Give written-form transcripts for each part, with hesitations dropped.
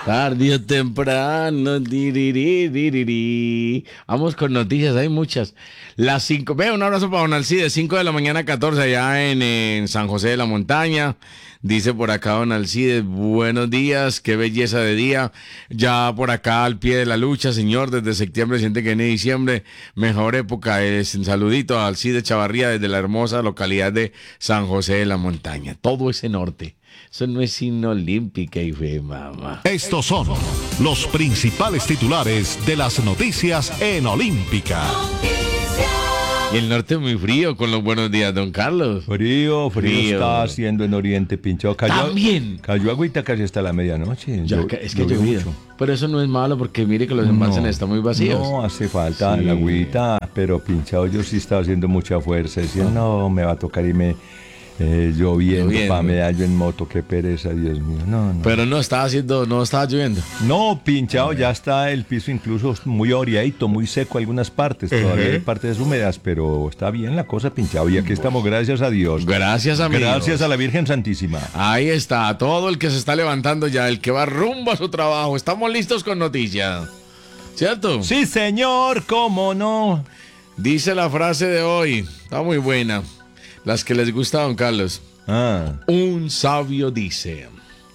Tarde o temprano. Diriri. Vamos con noticias, hay muchas. Las 5. Ve, un abrazo para Don Alcide, 5 de la mañana 14 allá en San José de la Montaña. Dice por acá Don Alcide, buenos días, qué belleza de día. Ya por acá al pie de la lucha, señor, desde septiembre, siente que en diciembre, mejor época es. Un saludito a Alcide Chavarría desde la hermosa localidad de San José de la Montaña. Todo ese norte. Eso no es sino olímpica y fe, mamá. Estos son los principales titulares de las noticias en Olímpica. Y el norte muy frío con los buenos días, don Carlos. Frío está haciendo en Oriente, pinchado. También. Cayó agüita casi hasta la medianoche. Es que ha llovido. Pero eso no es malo porque mire que los embalses están muy vacíos. No, hace falta la agüita, pero pinchado yo sí estaba haciendo mucha fuerza. Decía, no, me va a tocar irme lloviendo para medallo en moto, qué pereza, Dios mío. No. Pero no estaba lloviendo. No, pinchado, ya está el piso incluso muy oreadito, muy seco algunas partes. Todavía hay partes húmedas, pero está bien la cosa, pinchado. Y aquí estamos, gracias a Dios. Gracias, amigos. Gracias a la Virgen Santísima. Ahí está, todo el que se está levantando ya, el que va rumbo a su trabajo. Estamos listos con noticias. ¿Cierto? Sí, señor, cómo no. Dice la frase de hoy, está muy buena. Las que les gusta a don Carlos. Un sabio dice,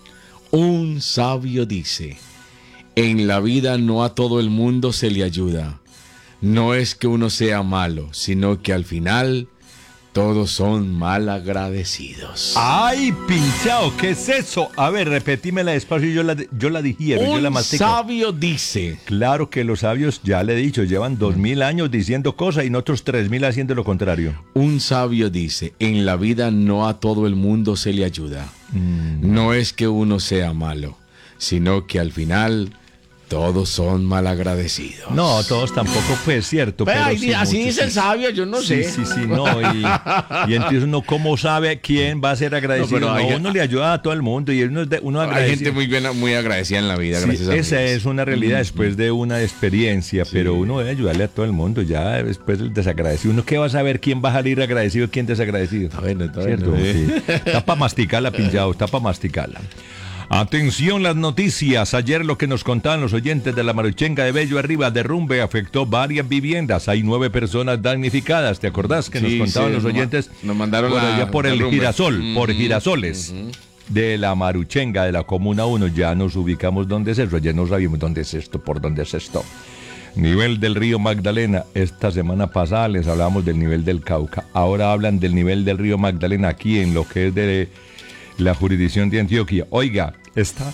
en la vida no a todo el mundo se le ayuda. No es que uno sea malo, sino que al final todos son mal agradecidos. ¡Ay, pinchado! ¿Qué es eso? A ver, repetímela despacio y yo la digiero, yo la mastico. Un sabio dice. Claro que los sabios, ya le he dicho, llevan 2000 años diciendo cosas y nosotros 3000 haciendo lo contrario. Un sabio dice, en la vida no a todo el mundo se le ayuda. No es que uno sea malo, sino que al final todos son malagradecidos. No, todos tampoco, pues, cierto. Pero sí, así dice el sabio, yo no sé. Sí, no, y entonces uno cómo sabe quién va a ser agradecido. No, uno le ayuda a todo el mundo y uno agradecido. Hay gente muy agradecida en la vida, gracias a Dios. Esa es una realidad después de una experiencia, pero uno debe ayudarle a todo el mundo, ya después del desagradecido. ¿Uno qué va a saber quién va a salir agradecido y quién desagradecido? Está bueno. Sí. Está para masticarla, pinchado, está para masticarla. Atención las noticias. Ayer lo que nos contaban los oyentes de la Maruchenga de Bello Arriba, derrumbe afectó varias viviendas. Hay 9 personas damnificadas. ¿Te acordás que nos contaban los oyentes? Nos mandaron por allá por el Girasol, por Girasoles. De la Maruchenga, de la Comuna 1. Ya nos ubicamos dónde es eso. Ya no sabíamos dónde es esto, por dónde es esto. Nivel del río Magdalena. Esta semana pasada les hablábamos del nivel del Cauca. Ahora hablan del nivel del río Magdalena aquí en lo que es de la jurisdicción de Antioquia. Oiga, está...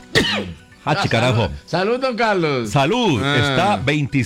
carajo! ¡Salud, don Carlos! ¡Salud! Está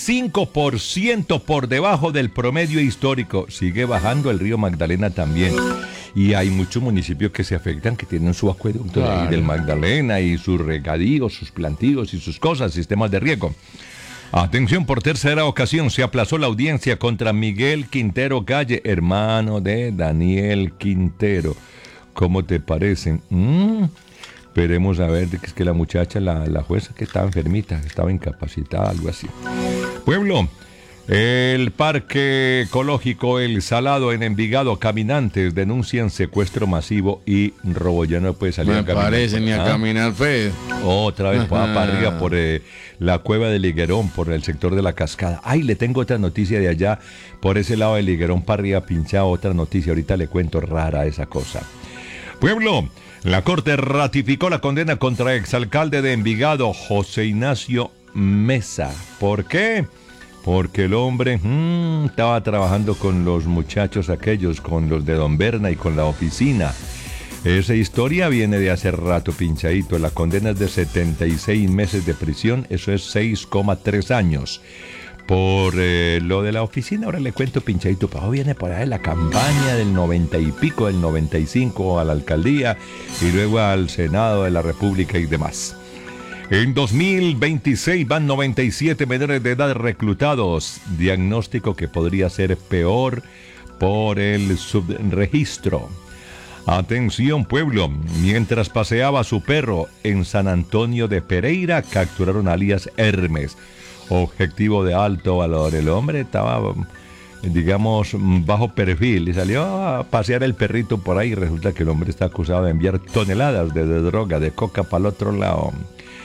25% por debajo del promedio histórico. Sigue bajando el río Magdalena también. Y hay muchos municipios que se afectan, que tienen su acueducto ahí del Magdalena y sus regadíos, sus plantíos y sus cosas, sistemas de riego. Atención, por tercera ocasión se aplazó la audiencia contra Miguel Quintero Calle, hermano de Daniel Quintero. ¿Cómo te parece? Esperemos a ver, es que la muchacha, la jueza que estaba enfermita, estaba incapacitada, algo así. Pueblo, el Parque Ecológico El Salado en Envigado, caminantes denuncian secuestro masivo y robo. Ya no puede salir a caminar. Me parece ni a caminar, Fede. Otra vez para arriba por la cueva de Liguerón, por el sector de la Cascada. Ay, le tengo otra noticia de allá, por ese lado de Liguerón para arriba, pinchado, otra noticia. Ahorita le cuento, rara esa cosa. Pueblo, la Corte ratificó la condena contra exalcalde de Envigado, José Ignacio Mesa. ¿Por qué? Porque el hombre estaba trabajando con los muchachos aquellos, con los de Don Berna y con la oficina. Esa historia viene de hace rato, pinchadito. La condena es de 76 meses de prisión, eso es 6,3 años. Por lo de la oficina, ahora le cuento, pinchadito. Pero viene por ahí la campaña del 90 y pico, del 95 a la alcaldía y luego al Senado de la República y demás. En 2026 van 97 menores de edad reclutados. Diagnóstico que podría ser peor por el subregistro. Atención, pueblo. Mientras paseaba su perro en San Antonio de Pereira, capturaron a alias Hermes. Objetivo de alto valor. El hombre estaba, digamos, bajo perfil y salió a pasear el perrito por ahí. Resulta que el hombre está acusado de enviar toneladas de droga, de coca para el otro lado.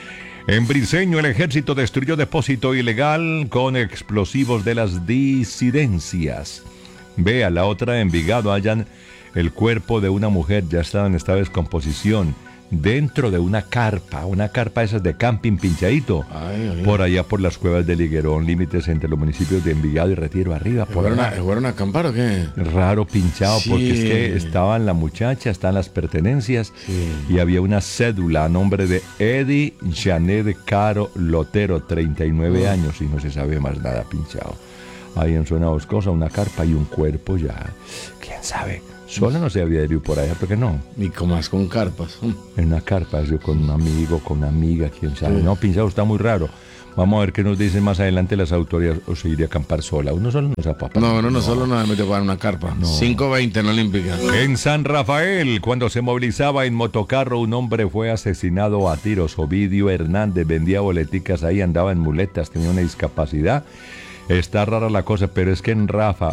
En Briceño, el ejército destruyó depósito ilegal con explosivos de las disidencias. Vea, la otra en Envigado hallan el cuerpo de una mujer, ya estaba en estado de descomposición, dentro de una carpa esas de camping pinchadito, por allá por las cuevas de Liguerón, límites entre los municipios de Envigado y Retiro, arriba. ¿Fueron a acampar o qué? Raro pinchado, Sí. porque es que estaban la muchacha, estaban las pertenencias, y había una cédula a nombre de Eddie Janet Caro Lotero, 39 años, y no se sabe más nada pinchado. Ahí en zona boscosa, una carpa y un cuerpo ya, quién sabe. Solo no se había ido por allá, porque no. Ni como más con carpas. En una carpa, yo con un amigo, con una amiga, quién sabe. No, pinchado, está muy raro. Vamos a ver qué nos dicen más adelante las autoridades, o se iría a acampar sola. Uno solo no se apapa. No, solo no se metió para una carpa. 5:20 en la Olímpica. En San Rafael, cuando se movilizaba en motocarro, un hombre fue asesinado a tiros. Ovidio Hernández vendía boleticas ahí, andaba en muletas, tenía una discapacidad. Está rara la cosa, pero es que en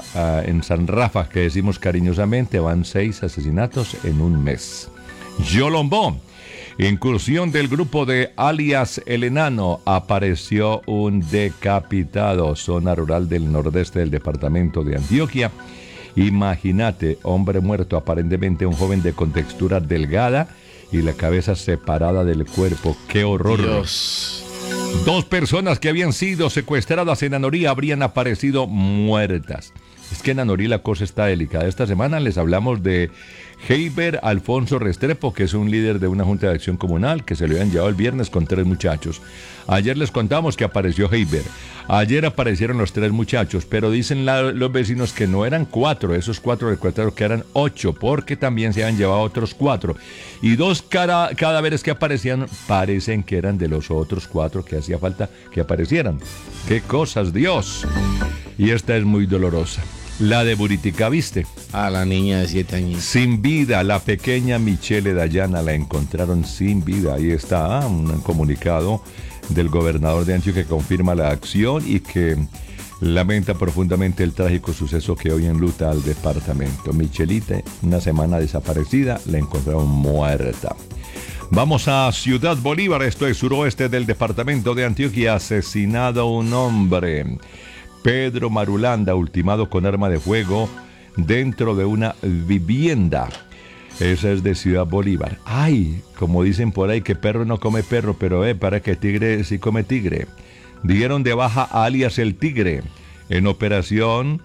San Rafa, que decimos cariñosamente, van 6 asesinatos en un mes. Yolombó, incursión del grupo de alias El Enano, apareció un decapitado, zona rural del nordeste del departamento de Antioquia. Imagínate, hombre muerto, aparentemente un joven de contextura delgada y la cabeza separada del cuerpo. ¡Qué horror! Dios. 2 personas que habían sido secuestradas en Anorí habrían aparecido muertas. Es que en Anorí la cosa está delicada. Esta semana les hablamos de Heiber Alfonso Restrepo, que es un líder de una junta de acción comunal que se lo habían llevado el viernes con 3 muchachos. Ayer les contamos que apareció Heiber. Ayer aparecieron los 3 muchachos, pero dicen los vecinos que no eran 4, esos 4 secuestrados, que eran 8, porque también se habían llevado otros 4. Y 2 cadáveres que aparecían parecen que eran de los otros 4 que hacía falta que aparecieran. ¡Qué cosas, Dios! Y esta es muy dolorosa. La de Buritica, ¿viste? A la niña de 7 años. Sin vida, la pequeña Michelle Dayana la encontraron sin vida. Ahí está un comunicado del gobernador de Antioquia que confirma la acción y que lamenta profundamente el trágico suceso que hoy enluta al departamento. Michelita, una semana desaparecida, la encontraron muerta. Vamos a Ciudad Bolívar, esto es suroeste del departamento de Antioquia. Asesinado un hombre. Pedro Marulanda, ultimado con arma de fuego dentro de una vivienda. Esa es de Ciudad Bolívar. Ay, como dicen por ahí, que perro no come perro, pero para que tigre sí come tigre. Dieron de baja a alias El Tigre en operación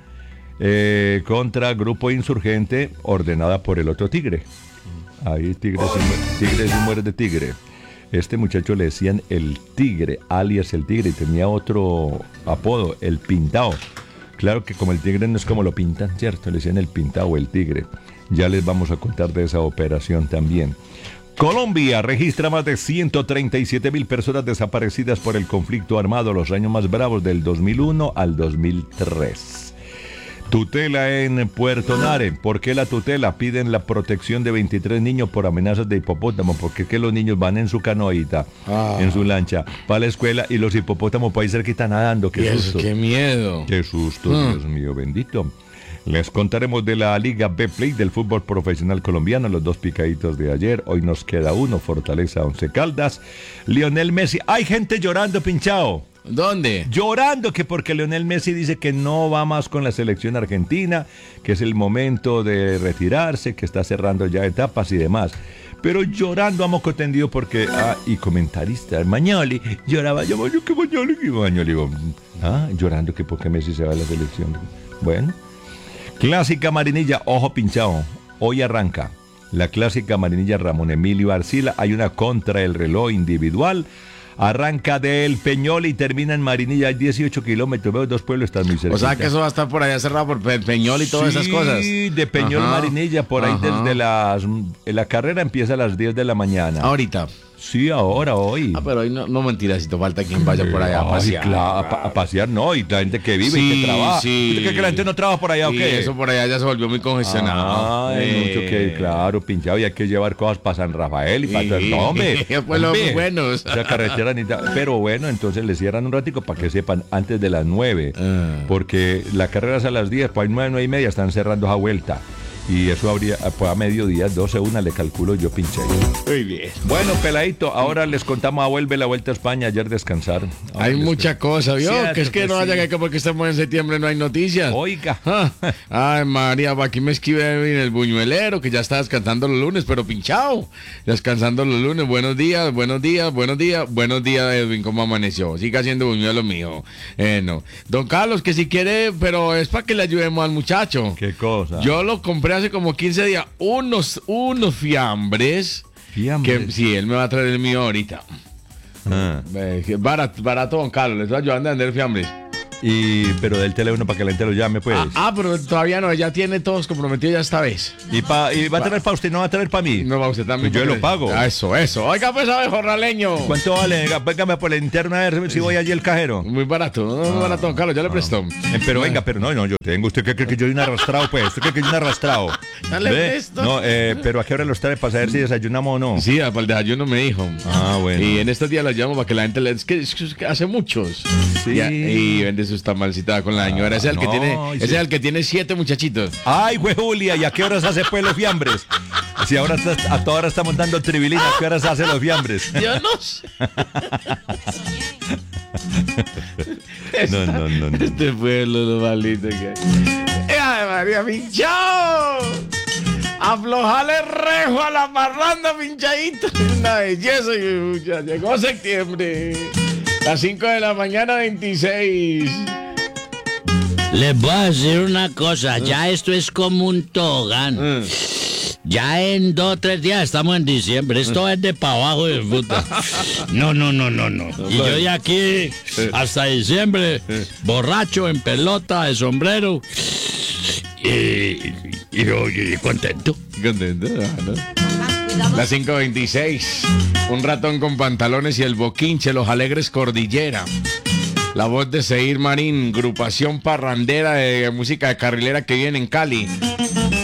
contra grupo insurgente ordenada por el otro tigre. Ahí tigre sí muere de tigre. Este muchacho le decían El Tigre, alias El Tigre, y tenía otro apodo, El Pintao. Claro que como el tigre no es como lo pintan, ¿cierto? Le decían El Pintao o El Tigre. Ya les vamos a contar de esa operación también. Colombia registra más de 137,000 personas desaparecidas por el conflicto armado, los años más bravos del 2001 al 2003. Tutela en Puerto Nare. ¿Por qué la tutela? Piden la protección de 23 niños por amenazas de hipopótamo. Porque es que los niños van en su canoita, en su lancha, para la escuela y los hipopótamos por ahí cerquita nadando. ¡Qué susto! ¡Qué miedo! ¡Qué susto, Dios mío bendito! Les contaremos de la Liga B-Play del fútbol profesional colombiano, los 2 picaditos de ayer. Hoy nos queda uno, Fortaleza 11 Caldas. Lionel Messi. Hay gente llorando, pinchado. ¿Dónde? Llorando que porque Lionel Messi dice que no va más con la selección argentina, que es el momento de retirarse, que está cerrando ya etapas y demás. Pero llorando a moco tendido porque... y comentarista, Mañoli, lloraba, yo que Mañoli, digo, llorando que porque Messi se va a la selección. Bueno, clásica Marinilla, ojo pinchado, hoy arranca. La clásica Marinilla Ramón Emilio Arcila, hay una contra el reloj individual. Arranca del Peñol y termina en Marinilla. Hay 18 kilómetros. Veo 2 pueblos, están muy cerca. O sea que eso va a estar por allá cerrado por Peñol y todas esas cosas. Sí, de Peñol Marinilla, por ahí desde la carrera empieza a las 10 de la mañana. Ahorita. Sí, ahora, hoy. Pero hoy no mentiracito, falta quien vaya por allá a pasear. Claro, a pasear no, y la gente que vive y que trabaja. Sí. ¿Usted cree que la gente no trabaja por allá o qué? Eso por allá ya se volvió muy congestionado. Mucho que, claro, pinchado, y hay que llevar cosas para San Rafael y para todo. No, hombre. Pues los buenos. Esa carretera pero bueno, entonces le cierran un ratico para que sepan antes de las 9. Porque la carrera es a las 10, pues 9, 9:30 están cerrando esa vuelta. Y eso habría, pues a mediodía, 12, 1, le calculo yo pinché. Muy bien. Bueno, peladito, ahora les contamos a Vuelve la Vuelta a España. Ayer descansaron. Hay mucha cosa, ¿vio? Cierto, Que es que pues no vaya sí. que porque estamos en septiembre no hay noticias. Oiga. Ah, Ay, María, aquí me escribe el buñuelero que ya está descansando los lunes, pero pinchado. Descansando los lunes. Buenos días, buenos días, buenos días. Buenos días, Edwin, ¿cómo amaneció? Siga haciendo buñuelo mío. No. Don Carlos, que si quiere, pero es para que le ayudemos al muchacho. ¿Qué cosa? Yo lo compré hace como 15 días. Unos fiambres. Fiambres. Que sí, él me va a traer el mío ahorita. Ah. Barato, don Carlos. Les voy a ayudar a vender fiambres. Pero del teléfono para que la gente lo llame, pues. Pero todavía no, ya tiene todos comprometidos ya esta vez. Y va a traer para usted, no va a traer para mí. No va usted también. Pues yo lo pago. Eso. Oiga, pues, ¿sabe, jorraleño? ¿Cuánto vale? Véngame por la interna a ver si voy allí al cajero. Muy barato, muy barato, don Carlos, ya le prestó. Pero venga, pero no, yo tengo. ¿Usted cree que yo soy un arrastrado, pues? ¿Usted cree que yo soy un arrastrado? Dale ¿Ve? presto. No, pero ¿a qué hora los trae para saber si desayunamos o no? Sí, para el desayuno me dijo. Ah, bueno. Y en estos días lo llamo para que la gente es que hace muchos. Sí. Y vende sus tamalcitas con la señora. Ese es el que tiene 7 muchachitos. Ay, güey, Julia, ¿y a qué horas hace pues los fiambres? Si ahora a toda hora estamos dando tribilina, ¿a qué horas hace los fiambres? Yo no sé. No. Este pueblo, lo maldito que hay. ¡Ay, María, pinchao! Aflojale rejo a la parranda, pinchadito. Una belleza, ya llegó septiembre. Las 5 de la mañana, 26. Les voy a decir una cosa, ya esto es como un tobogán. Ya en 2 o 3 días estamos en diciembre, esto es de para abajo de puta. No. Y yo de aquí hasta diciembre, borracho, en pelota, de sombrero, y contento. Contento, ¿no? Las 5:26. Un ratón con pantalones y el boquinche, los alegres Cordillera. La voz de Seir Marín, agrupación parrandera de música de carrilera que viene en Cali.